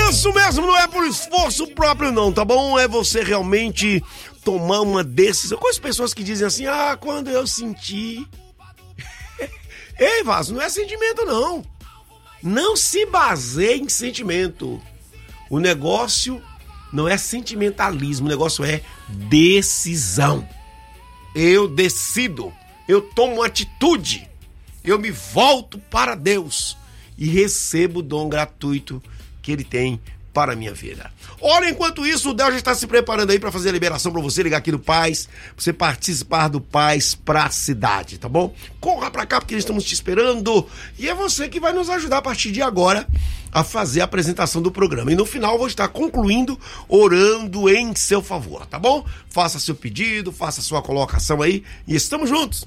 Isso mesmo, não é por esforço próprio não, tá bom? É você realmente tomar uma decisão. Com as pessoas que dizem assim, quando eu senti... Ei, Vaso, não é sentimento não. Não se baseie em sentimento. O negócio não é sentimentalismo, o negócio é decisão. Eu decido, eu tomo atitude, eu me volto para Deus e recebo o dom gratuito que Ele tem para a minha vida. Olha, enquanto isso, o Deus já está se preparando aí para fazer a liberação para você ligar aqui no Paz, você participar do Paz para a cidade, tá bom? Corra para cá porque eles estamos te esperando e é você que vai nos ajudar a partir de agora a fazer a apresentação do programa. E no final eu vou estar concluindo, orando em seu favor, tá bom? Faça seu pedido, faça sua colocação aí e estamos juntos.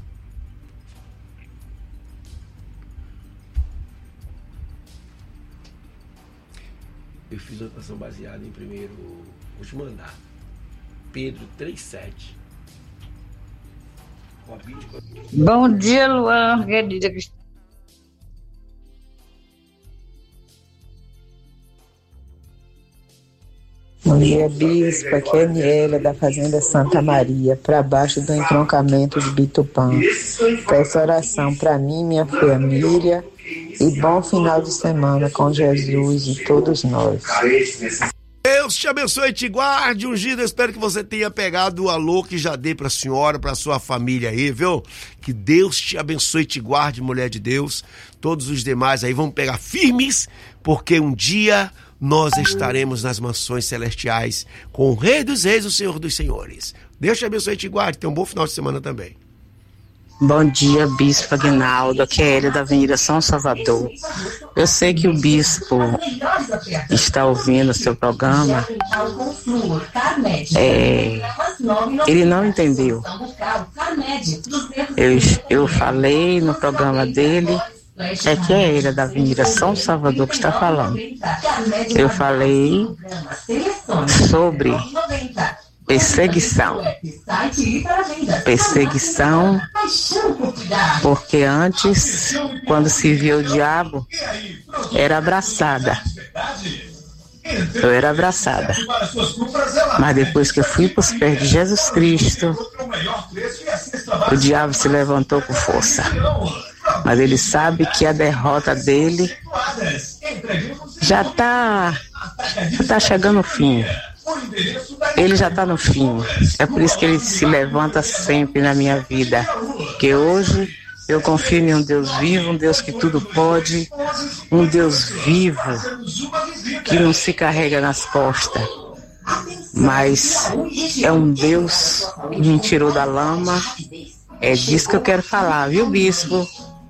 Eu fiz uma canção baseada em primeiro, vou te mandar, Pedro 3,7. Bom dia, Luan, querida. Bom dia, Bispo. Aqui é Aniela, da Fazenda Santa Maria, para baixo do entroncamento de Bitupã. Peço oração para mim, minha família, e bom final de semana com Jesus e todos nós. Deus te abençoe e te guarde, ungido. Eu espero que você tenha pegado o alô que já dei para a senhora, para sua família aí, viu? Que Deus te abençoe e te guarde, mulher de Deus. Todos os demais aí vão pegar firmes, porque um dia nós estaremos nas mansões celestiais com o Rei dos Reis, o Senhor dos Senhores. Deus te abençoe e te guarde. Tenha um bom final de semana também. Bom dia, Bispo Aguinaldo, aqui é Hélia da Avenida São Salvador. Eu sei que o Bispo está ouvindo o seu programa. Ele não entendeu. Eu falei no programa dele, que é Hélia da Avenida São Salvador que está falando. Eu falei sobre perseguição, porque antes, quando se via o diabo, era abraçada. Eu era abraçada. Mas depois que eu fui para os pés de Jesus Cristo, o diabo se levantou com força. Mas ele sabe que a derrota dele já está chegando ao fim. Ele já está no fim. É por isso que ele se levanta sempre na minha vida. Porque hoje eu confio em um Deus vivo, um Deus que tudo pode, um Deus vivo que não se carrega nas costas, mas é um Deus que me tirou da lama. É disso que eu quero falar, viu, Bispo?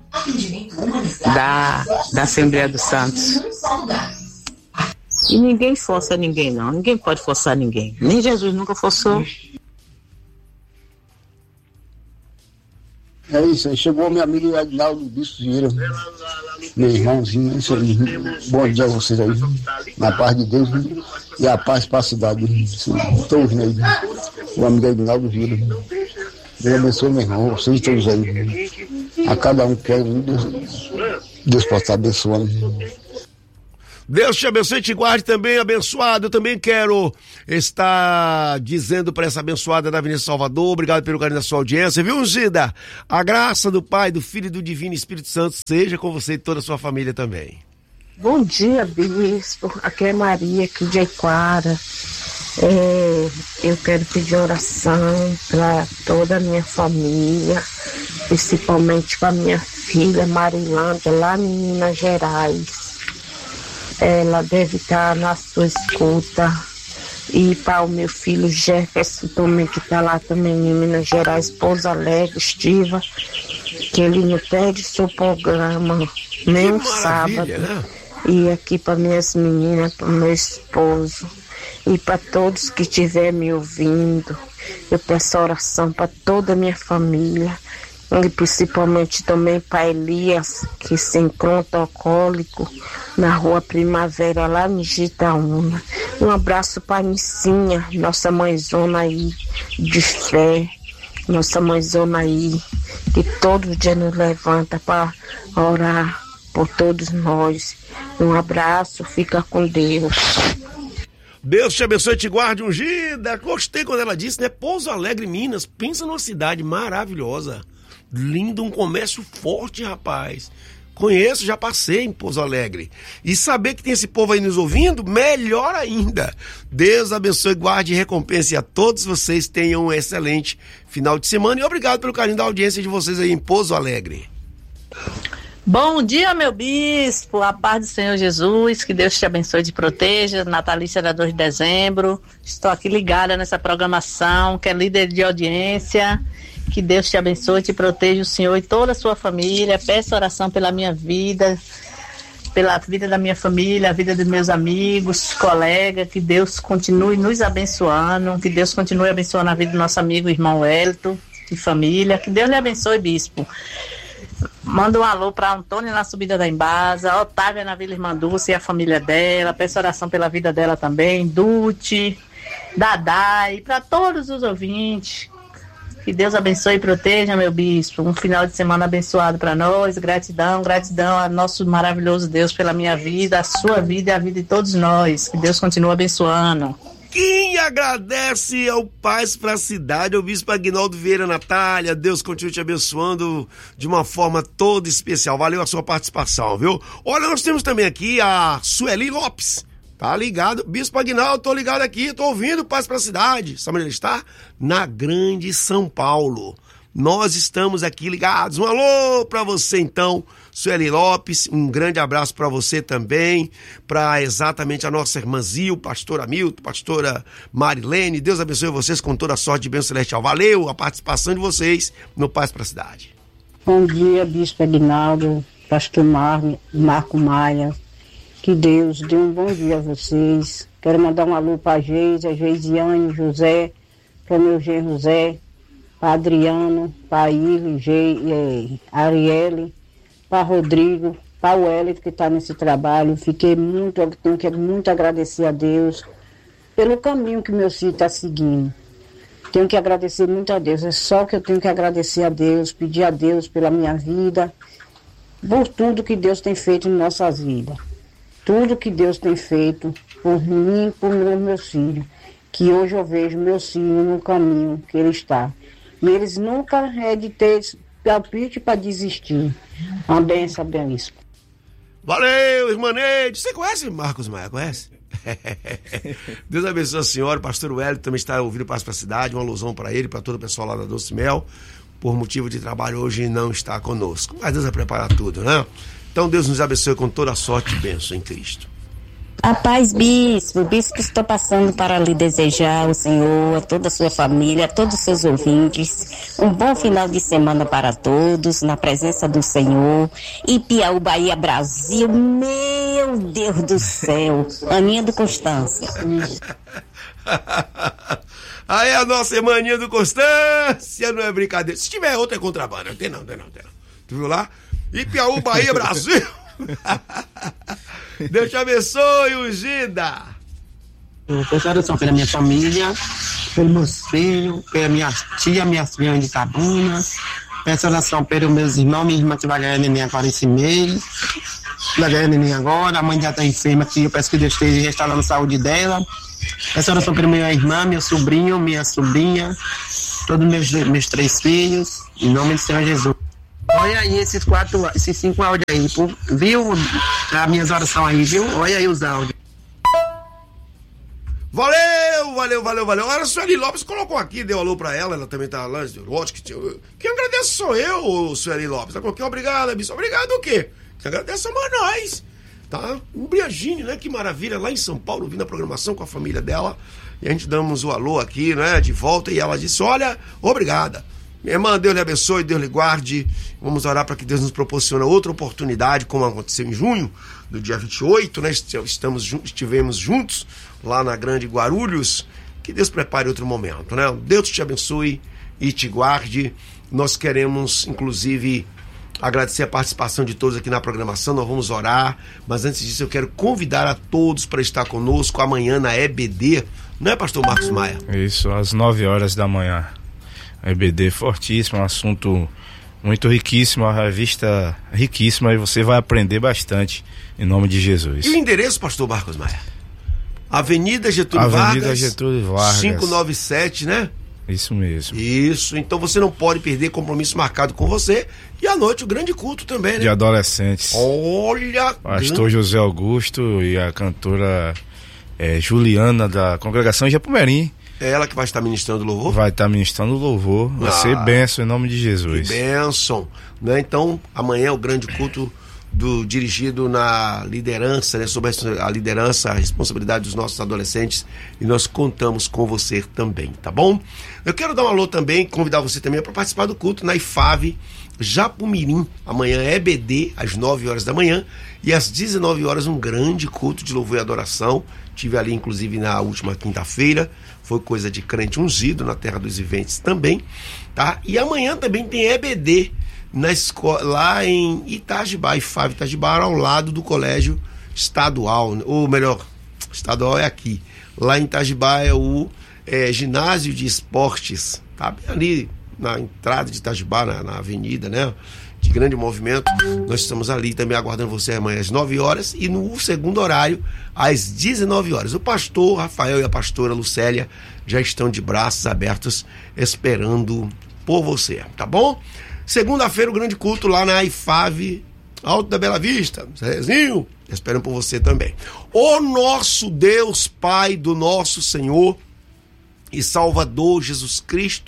Da Assembleia dos Santos. E ninguém força ninguém, não. Ninguém pode forçar ninguém. Nem Jesus nunca forçou. É isso aí. Chegou minha amiga Aguinaldo Bispo Vieira. Meu irmãozinho. Isso aí. Bom dia a vocês aí. Na paz de Deus e a paz para a cidade. Todos aí. O amigo Aguinaldo Vieira. Deus abençoe, meu irmão. Vocês todos aí. A cada um que quer. Deus possa estar abençoando. Deus te abençoe e te guarde também, abençoado. Eu também quero estar dizendo para essa abençoada da Avenida Salvador, obrigado pelo carinho da sua audiência, viu, ungida? A graça do Pai, do Filho e do Divino Espírito Santo seja com você e toda a sua família também. Bom dia, Bispo. Aqui é Maria, aqui de Iquara. Eu quero pedir oração para toda a minha família, principalmente para minha filha Marilândia, lá em Minas Gerais. Ela deve estar na sua escuta. E para o meu filho Jefferson também, que está lá também em Minas Gerais, Pouso Alegre, Estiva, que ele não perde seu programa, nem um sábado. Né? E aqui para minhas meninas, para o meu esposo, e para todos que estiverem me ouvindo, eu peço oração para toda a minha família, e principalmente também para Elias, que se encontra alcoólico na Rua Primavera, lá em Gitaúna. Um abraço para Nicinha, nossa mãezona aí de fé, nossa mãezona aí, que todo dia nos levanta para orar por todos nós. Um abraço, fica com Deus. Deus te abençoe e te guarde, ungida. Gostei quando ela disse, né? Pouso Alegre, Minas. Pensa numa cidade maravilhosa. Lindo, um comércio forte, rapaz. Conheço, já passei em Pouso Alegre. E saber que tem esse povo aí nos ouvindo, melhor ainda. Deus abençoe, guarde e recompense a todos vocês. Tenham um excelente final de semana. E obrigado pelo carinho da audiência de vocês aí em Pouso Alegre. Bom dia, meu bispo, a paz do Senhor Jesus, que Deus te abençoe e te proteja. Natalícia da 2 de dezembro, estou aqui ligada nessa programação, que é líder de audiência. Que Deus te abençoe e te proteja, o Senhor e toda a sua família. Peço oração pela minha vida, pela vida da minha família, a vida dos meus amigos, colegas. Que Deus continue nos abençoando, que Deus continue abençoando a vida do nosso amigo, irmão Wellington e família. Que Deus lhe abençoe, bispo. Manda um alô para Antônia na Subida da Embasa, Otávia na Vila Irmã Dulce e a família dela. Peço oração pela vida dela também, Dute, Dadai, para todos os ouvintes. Que Deus abençoe e proteja, meu bispo. Um final de semana abençoado para nós. Gratidão, gratidão ao nosso maravilhoso Deus pela minha vida, a sua vida e a vida de todos nós. Que Deus continue abençoando. Quem agradece ao Paz para a Cidade, ao Bispo Aguinaldo Vieira Natália. Deus continue te abençoando de uma forma toda especial. Valeu a sua participação, viu? Olha, nós temos também aqui a Sueli Lopes. Tá ligado? Bispo Aguinaldo, tô ligado aqui, tô ouvindo Paz para a Cidade. Sabe onde ele está? Na Grande São Paulo. Nós estamos aqui ligados. Um alô para você, então, Sueli Lopes. Um grande abraço para você também, para exatamente a nossa irmã Zil, pastora Hamilton, pastora Marilene. Deus abençoe vocês com toda a sorte de bênção celestial. Valeu a participação de vocês no Paz para a Cidade. Bom dia, Bispo Aguinaldo, pastor Marco Maia. Que Deus dê um bom dia a vocês. Quero mandar um alô para a Geisiane, José, para o meu genro José, para Adriano, para Ili, Arielle, para Rodrigo, para o Wellington que está nesse trabalho. Tenho que muito agradecer a Deus pelo caminho que meu filho está seguindo. Tenho que agradecer muito a Deus. É só que eu tenho que agradecer a Deus, pedir a Deus pela minha vida, por tudo que Deus tem feito em nossas vidas. Tudo que Deus tem feito por mim e por meus filhos. Que hoje eu vejo meus filhos no caminho que ele está. E eles nunca é de ter palpite para desistir. Uma benção, bispo. Valeu, irmã Neide. Você conhece Marcos Maia? Conhece? Deus abençoe a senhora. O pastor Wellington também está ouvindo Paz para a Cidade. Uma alusão para ele, para todo o pessoal lá da Doce Mel. Por motivo de trabalho hoje não está conosco. Mas Deus vai preparar tudo, né? Então Deus nos abençoe com toda a sorte e bênção em Cristo. A paz, bispo. Bispo, estou passando para lhe desejar ao Senhor, a toda a sua família, a todos os seus ouvintes, um bom final de semana para todos, na presença do Senhor. E Piauí, Bahia, Brasil, meu Deus do céu, Aninha do Constância. Aí a nossa irmãinha do Constância, não é brincadeira. Se tiver outra é contrabando, não tem não. Tu viu lá? E Piauí, Bahia, Brasil. Deus te abençoe, ungida. Eu peço oração pela minha família, pelos meus filhos, pela minha tia, minhas filhas de Itabuna. Peço oração pelos meus irmãos, minha irmã que vai ganhar neném agora esse mês. Vai ganhar neném agora, a mãe já está enferma, que eu peço que Deus esteja restaurando a saúde dela. Peço oração pela minha irmã, meu sobrinho, minha sobrinha, todos meus 3 filhos, em nome do Senhor Jesus. Olha aí esses 5 áudios aí, viu? As minhas orações aí, viu? Olha aí os áudios. Valeu. Olha, a Sueli Lopes colocou aqui, deu alô pra ela também tá lá. Quem agradece sou eu, Sueli Lopes. Ela colocou obrigado, bicho. Obrigado o quê? Quem agradece somos nós. Tá? Um Briagine, né? Que maravilha, lá em São Paulo, vindo a programação com a família dela. E a gente damos o alô aqui, né? De volta. E ela disse: olha, obrigada. Minha irmã, Deus lhe abençoe, Deus lhe guarde. Vamos orar para que Deus nos proporcione outra oportunidade, como aconteceu em junho, do dia 28, né? Estivemos juntos lá na Grande Guarulhos. Que Deus prepare outro momento, né? Deus te abençoe e te guarde. Nós queremos, inclusive, agradecer a participação de todos aqui na programação. Nós vamos orar, mas antes disso eu quero convidar a todos para estar conosco amanhã na EBD, não é, pastor Marcos Maia? Isso, às 9 horas da manhã. EBD fortíssimo, um assunto Muito riquíssima, a revista riquíssima, e você vai aprender bastante, em nome de Jesus. E o endereço, pastor Marcos Maia? Avenida Getúlio Vargas, 597, né? Isso mesmo. Isso, então você não pode perder compromisso marcado com você. E à noite o grande culto também, né? De adolescentes. Olha! Pastor José Augusto e a cantora Juliana, da congregação Japumerim. É ela que vai estar ministrando louvor? Vai estar ministrando louvor. Vai ser bênção em nome de Jesus. Que bênção, né? Então, amanhã o grande culto dirigido na liderança, né? Sobre a liderança, a responsabilidade dos nossos adolescentes, e nós contamos com você também, tá bom? Eu quero dar um alô também, convidar você também para participar do culto na IFAV Japumirim. Amanhã é EBD, às 9 horas da manhã, e às 19 horas um grande culto de louvor e adoração. Tive ali, inclusive, na última quinta-feira. Foi coisa de crente ungido na Terra dos Viventes também, tá? E amanhã também tem EBD na escola, lá em Itajibá, IFAV Itajibá, ao lado do colégio estadual, ou melhor, estadual é aqui. Lá em Itajibá é o ginásio de esportes, tá? Bem ali na entrada de Itajibá, na avenida, né? De grande movimento. Nós estamos ali também aguardando você amanhã às 9 horas e no segundo horário às 19 horas. O pastor Rafael e a pastora Lucélia já estão de braços abertos esperando por você, tá bom? Segunda-feira o grande culto lá na IFAV Alto da Bela Vista, Zezinho, esperando por você também. O nosso Deus, Pai do nosso Senhor e Salvador Jesus Cristo,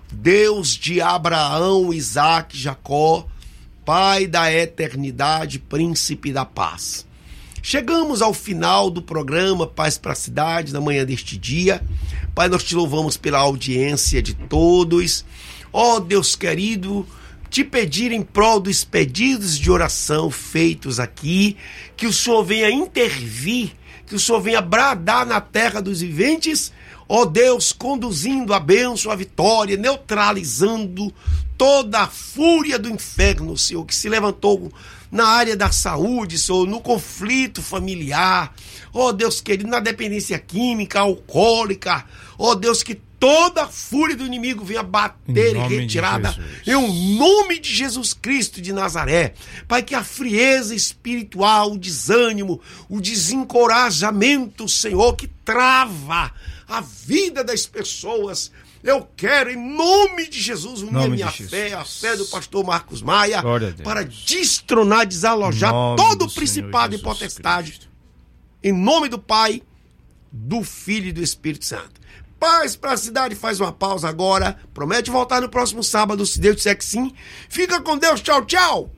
Deus de Abraão, Isaque, Jacó, Pai da eternidade, Príncipe da paz. Chegamos ao final do programa Paz para a Cidade, na manhã deste dia. Pai, nós te louvamos pela audiência de todos. Ó Deus querido, te pedir em prol dos pedidos de oração feitos aqui, que o Senhor venha intervir, que o Senhor venha bradar na terra dos viventes, ó Deus, conduzindo a bênção, a vitória, neutralizando toda a fúria do inferno, Senhor, que se levantou na área da saúde, Senhor, no conflito familiar, ó Deus querido, na dependência química, alcoólica, ó Deus, que toda a fúria do inimigo venha bater e retirada em nome de Jesus Cristo de Nazaré. Pai, que a frieza espiritual, o desânimo, o desencorajamento, Senhor, que trava a vida das pessoas, eu quero, em nome de Jesus, unir a minha fé, a fé do pastor Marcos Maia, para destronar, desalojar todo o principado e potestade, em nome do Pai, do Filho e do Espírito Santo. Paz para a cidade, faz uma pausa agora, promete voltar no próximo sábado, se Deus disser que sim. Fica com Deus, tchau, tchau.